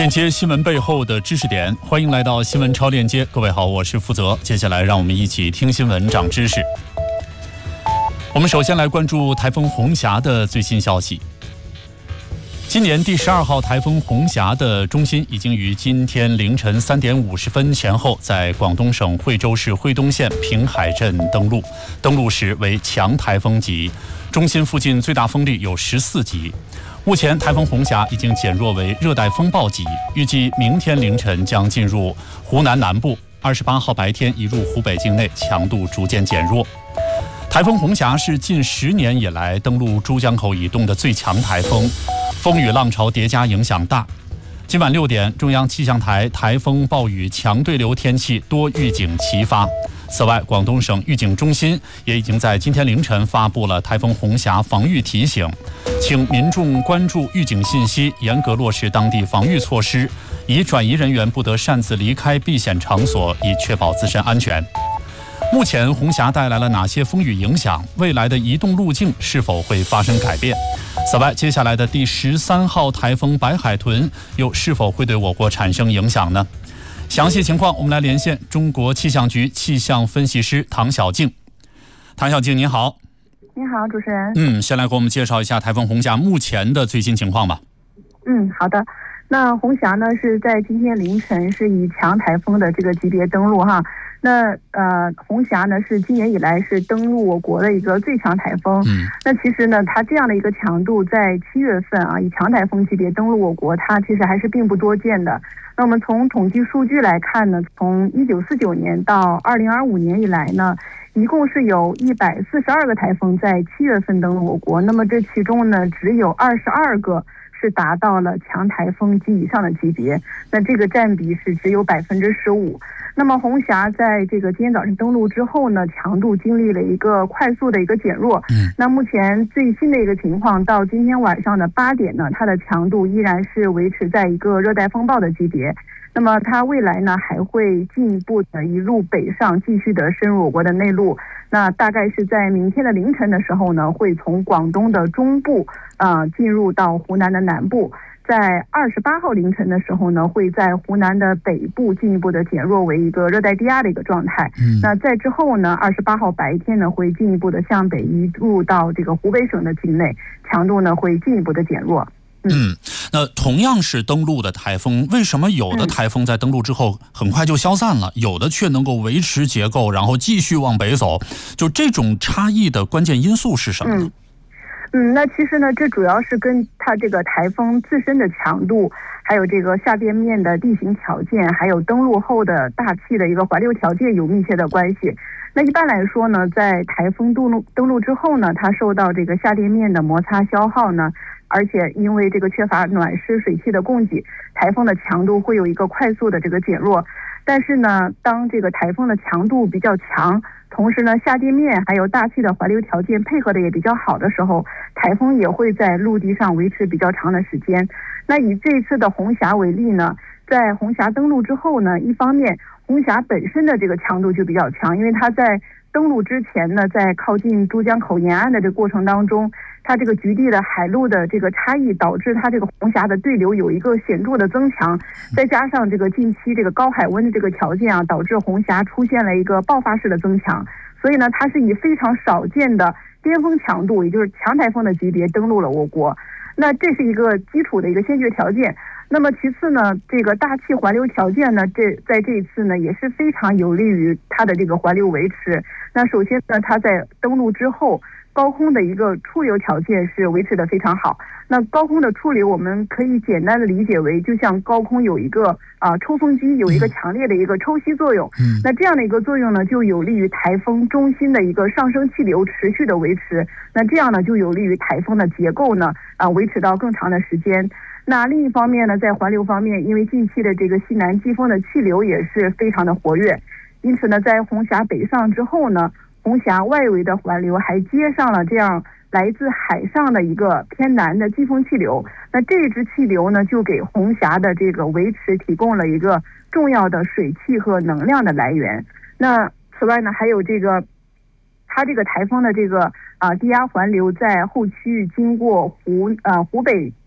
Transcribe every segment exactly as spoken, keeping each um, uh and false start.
链接新闻背后的知识点，欢迎来到新闻超链接。各位好，我是负责。接下来让我们一起听新闻长知识。我们首先来关注台风红霞的最新消息。今年第十二号台风红霞的中心已经于今天凌晨三点五十分前后在广东省惠州市惠东县平海镇登陆，登陆时为强台风级，中心附近最大风力有十四级。目前台风红霞已经减弱为热带风暴级，预计明天凌晨将进入湖南南部，二十八号白天移入湖北境内，强度逐渐减弱。台风红霞是近十年以来登陆珠江口以东的最强台风，风雨浪潮叠加，影响大。今晚六点，中央气象台台风暴雨强对流天气多预警齐发。此外，广东省预警中心也已经在今天凌晨发布了台风红霞防御提醒，请民众关注预警信息，严格落实当地防御措施，已转移人员不得擅自离开避险场所，以确保自身安全。目前红霞带来了哪些风雨影响？未来的移动路径是否会发生改变？此外，接下来的第十三号台风白海豚又是否会对我国产生影响呢？详细情况我们来连线中国气象局气象分析师唐晓静。唐晓静您好。 您好，主持人。 嗯，先来给我们介绍一下台风红霞目前的最新情况吧。 嗯，好的。那红霞呢是在今天凌晨是以强台风的这个级别登陆哈。那呃，红霞呢是今年以来是登陆我国的一个最强台风。嗯，那其实呢，它这样的一个强度，在七月份啊，以强台风级别登陆我国，它其实还是并不多见的。那我们从统计数据来看呢，从一九四九年到二零二五年以来呢，一共是有一百四十二个台风在七月份登陆我国。那么这其中呢，只有二十二个是达到了强台风及以上的级别，那这个占比是只有百分之十五。那么红霞在这个今天早上登陆之后呢，强度经历了一个快速的一个减弱。嗯，那目前最新的一个情况，到今天晚上的八点呢，它的强度依然是维持在一个热带风暴的级别。那么它未来呢还会进一步的一路北上，继续的深入我国的内陆。那大概是在明天的凌晨的时候呢，会从广东的中部啊、呃、进入到湖南的南部。在二十八号凌晨的时候呢，会在湖南的北部进一步的减弱为一个热带低压的一个状态。嗯，那在之后呢，二十八号白天呢，会进一步的向北移入到这个湖北省的境内，强度呢会进一步的减弱。 嗯, 嗯，那同样是登陆的台风，为什么有的台风在登陆之后很快就消散了，有的却能够维持结构，然后继续往北走？就这种差异的关键因素是什么呢？嗯嗯，那其实呢，这主要是跟它这个台风自身的强度，还有这个下边面的地形条件，还有登陆后的大气的一个环流条件有密切的关系。那一般来说呢，在台风登陆登陆之后呢，它受到这个下边面的摩擦消耗呢，而且因为这个缺乏暖湿水汽的供给，台风的强度会有一个快速的这个减弱。但是呢，当这个台风的强度比较强，同时呢，下地面还有大气的环流条件配合的也比较好的时候，台风也会在陆地上维持比较长的时间。那以这一次的红霞为例呢，在红霞登陆之后呢，一方面红霞本身的这个强度就比较强，因为它在登陆之前呢，在靠近珠江口沿岸的这个过程当中，它这个局地的海陆的这个差异，导致它这个红霞的对流有一个显著的增强，再加上这个近期这个高海温的这个条件啊，导致红霞出现了一个爆发式的增强，所以呢，它是以非常少见的巅峰强度，也就是强台风的级别登陆了我国。那这是一个基础的一个先决条件。那么其次呢，这个大气环流条件呢，这在这一次呢也是非常有利于它的这个环流维持。那首先呢，它在登陆之后，高空的一个出流条件是维持的非常好。那高空的出流，我们可以简单的理解为，就像高空有一个啊、呃、抽风机有一个强烈的一个抽吸作用。嗯，那这样的一个作用呢，就有利于台风中心的一个上升气流持续的维持。那这样呢，就有利于台风的结构呢啊、呃、维持到更长的时间。那另一方面呢，在环流方面，因为近期的这个西南季风的气流也是非常的活跃，因此呢，在红霞北上之后呢，红霞外围的环流还接上了这样来自海上的一个偏南的季风气流。那这支气流呢，就给红霞的这个维持提供了一个重要的水汽和能量的来源。那此外呢，还有这个它这个台风的这个啊低压环流在后区域经过湖呃湖北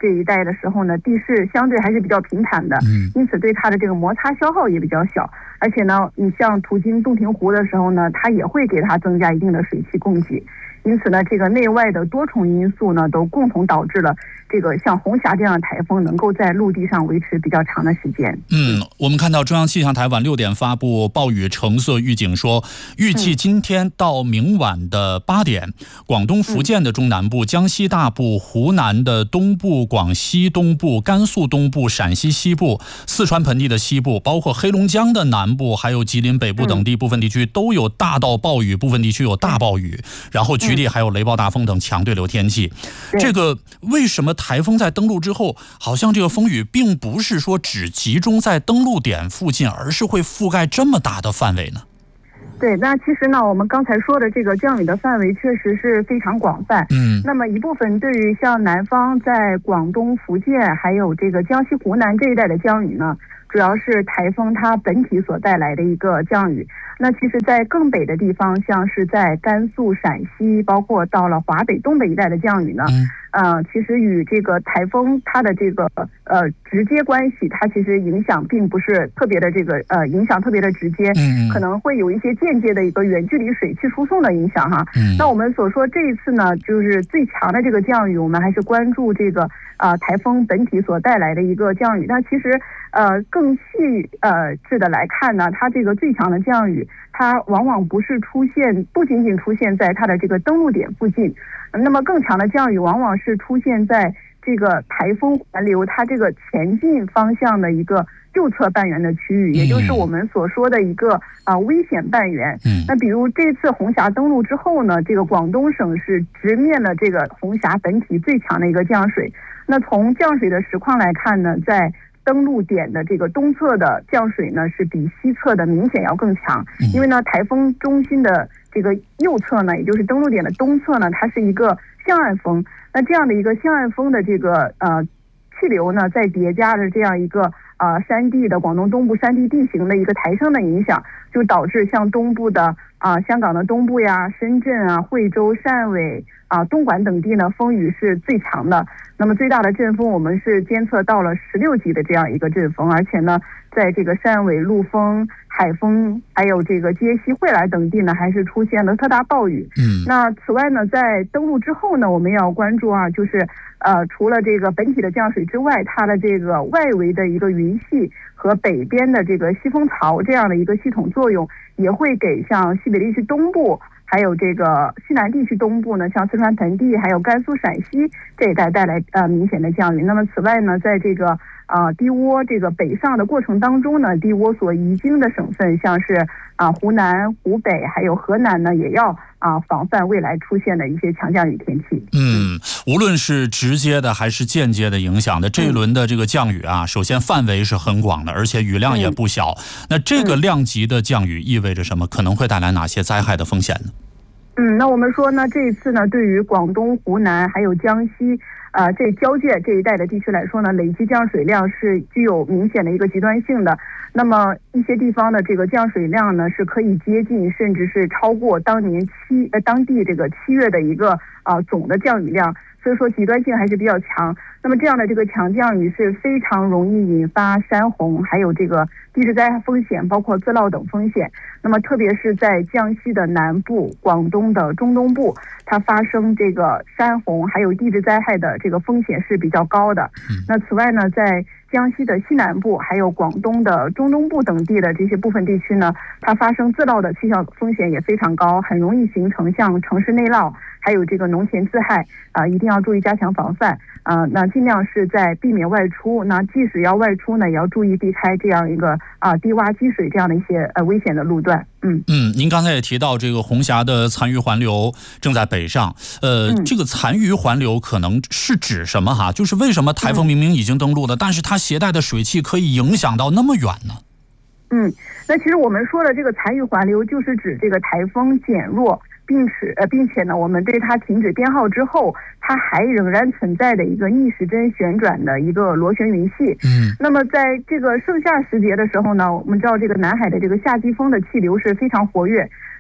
这一带的时候呢，地势相对还是比较平坦的，因此对它的这个摩擦消耗也比较小。而且呢，你像途经洞庭湖的时候呢，它也会给它增加一定的水汽供给。因此呢，这个内外的多重因素呢，都共同导致了这个像红霞这样的台风能够在陆地上维持比较长的时间。 嗯，我们看到中央气象台晚六点发布暴雨橙色预警，说预计今天到明晚的八点，嗯、广东、福建的中南部、江西大部、湖南的东部、广西东部、甘肃东部、陕西西部、四川盆地的西部，包括黑龙江的南部，还有吉林北部等地部分地区都有大到暴雨，部分地区有大暴雨，然后局地还有雷暴大风等强对流天气。这个为什么台风在登陆之后，好像这个风雨并不是说只集中在登陆点附近，而是会覆盖这么大的范围呢？ 对，那其实呢，我们刚才说的这个降雨的范围确实是非常广泛。嗯，那么一部分对于像南方在广东、福建还有这个江西、湖南这一带的降雨呢，主要是台风它本体所带来的一个降雨。那其实在更北的地方，像是在甘肃、陕西，包括到了华北、东北一带的降雨呢，嗯呃，其实与这个台风它的这个呃直接关系，它其实影响并不是特别的这个呃影响特别的直接，嗯，可能会有一些间接的一个远距离水汽输送的影响哈。嗯，那我们所说这一次呢，就是最强的这个降雨，我们还是关注这个啊、呃、台风本体所带来的一个降雨。那其实呃更细呃致的来看呢，它这个最强的降雨，它往往不是出现，不仅仅出现在它的这个登陆点附近，那么更强的降雨往往是出现在这个台风环流它这个前进方向的一个右侧半圆的区域，也就是我们所说的一个啊、呃、危险半圆。嗯，那比如这次红霞登陆之后呢，这个广东省是直面了这个红霞本体最强的一个降水。那从降水的实况来看呢，在登陆点的这个东侧的降水呢，是比西侧的明显要更强，因为呢，台风中心的这个右侧呢，也就是登陆点的东侧呢，它是一个向岸风。那这样的一个向岸风的这个呃气流呢，再叠加着这样一个呃山地的广东东部山地地形的一个抬升的影响，就导致像东部的啊、呃、香港的东部呀、深圳啊、惠州、汕尾啊、东莞等地呢，风雨是最强的。那么最大的阵风我们是监测到了十六级的这样一个阵风，而且呢，在这个汕尾、陆丰、海丰还有这个接西、惠来等地呢，还是出现了特大暴雨。嗯，那此外呢，在登陆之后呢，我们要关注啊，就是呃，除了这个本体的降水之外，它的这个外围的一个云系和北边的这个西风槽这样的一个系统作用，也会给像西北地区东部还有这个西南地区东部呢，像四川盆地还有甘肃、陕西这一带带来呃明显的降雨。那么此外呢，在这个啊、呃、低涡这个北上的过程当中呢，低涡所移经的省份，像是啊、呃、湖南、湖北还有河南呢，也要啊、呃、防范未来出现的一些强降雨天气。 嗯，无论是直接的还是间接的影响的，这一轮的这个降雨啊，首先范围是很广的，而且雨量也不小。那这个量级的降雨意味着什么？可能会带来哪些灾害的风险呢？ 嗯，那我们说呢，这一次呢，对于广东、湖南还有江西啊、呃、这交界这一带的地区来说呢，累计降水量是具有明显的一个极端性的。那么一些地方的这个降水量呢，是可以接近甚至是超过当年七呃当地这个七月的一个啊、呃、总的降雨量，所以说极端性还是比较强。那么这样的这个强降雨是非常容易引发山洪，还有这个地质灾害风险，包括自涝等风险。那么特别是在江西的南部、广东的中东部，它发生这个山洪还有地质灾害的这个风险是比较高的。那此外呢，在江西的西南部还有广东的中东部等地的这些部分地区呢，它发生自涝的气象风险也非常高，很容易形成像城市内涝还有这个农田自害啊、呃，一定要注意加强防范啊、呃。那尽量是在避免外出，那即使要外出呢，也要注意避开这样一个啊、呃、低洼积水这样的一些呃危险的路段。嗯嗯，您刚才也提到这个红霞的残余环流正在北上，呃，嗯、这个残余环流可能是指什么哈？就是为什么台风明明已经登陆了，嗯、但是它携带的水汽可以影响到那么远呢？ 嗯，那其实我们说的这个残余环流，就是指这个台风减弱，并且呃，并且呢，我们对它停止编号之后，它还仍然存在的一个逆时针旋转的一个螺旋云系。嗯，那么在这个盛夏时节的时候呢，我们知道这个南海的这个夏季风的气流是非常活跃。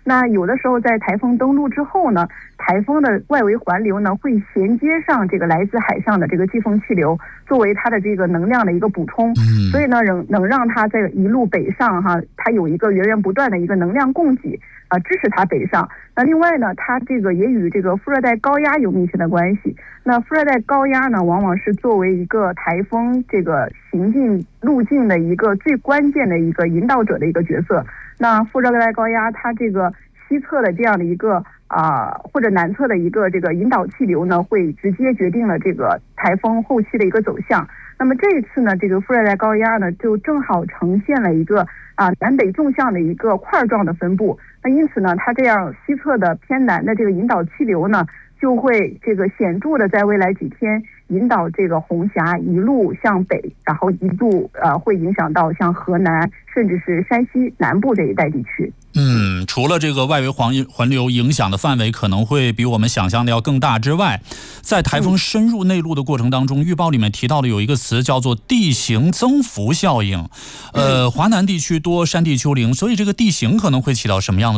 那有的时候在台风登陆之后呢，台风的外围环流呢会衔接上这个来自海上的这个季风气流，作为它的这个能量的一个补充，所以呢能能让它在一路北上哈，它有一个源源不断的一个能量供给啊，支持它北上。那另外呢，它这个也与这个副热带高压有密切的关系。那副热带高压呢，往往是作为一个台风这个行进路径的一个最关键的一个引导者的一个角色。那副热带高压它这个西侧的这样的一个啊、呃，或者南侧的一个这个引导气流呢，会直接决定了这个台风后期的一个走向。那么这一次呢，这个副热带高压呢，就正好呈现了一个啊、呃、南北纵向的一个块状的分布。那因此呢，它这样西侧的偏南的这个引导气流呢，就会这个显著的在未来几天引导这个红霞一路向北，然后一路呃会影响到像河南甚至是山西南部这一带地区。 嗯，除了这个外围环环流影响的范围可能会比我们想象的要更大之外，在台风深入内陆的过程当中，预报里面提到的有一个词叫做地形增幅效应。呃，华南地区多山地丘陵，所以这个地形可能会起到什么样的